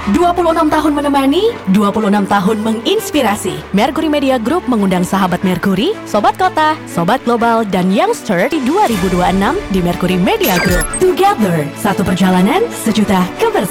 26 tahun menemani, 26 tahun menginspirasi. Mercury Media Group mengundang sahabat Mercury, Sobat Kota, Sobat Global, dan Youngster di 2026 di Mercury Media Group. Together, satu perjalanan, sejuta kebersamaan.